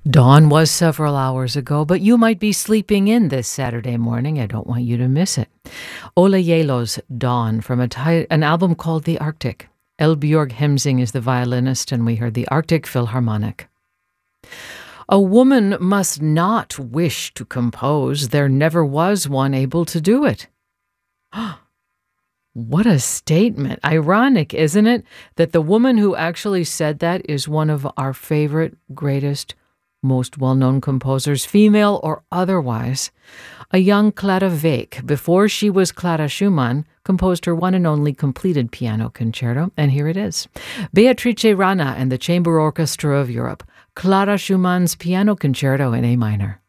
Dawn was several hours ago, but you might be sleeping in this Saturday morning. I don't want you to miss it. Ola Yelo's Dawn from an album called The Arctic. Elbjörg Hemsing is the violinist, and we heard the Arctic Philharmonic. A woman must not wish to compose. There never was one able to do it. What a statement. Ironic, isn't it, that the woman who actually said that is one of our favorite, greatest, most well-known composers, female or otherwise. A young Clara Wieck, before she was Clara Schumann, composed her one and only completed piano concerto, and here it is. Beatrice Rana and the Chamber Orchestra of Europe, Clara Schumann's Piano Concerto in A minor.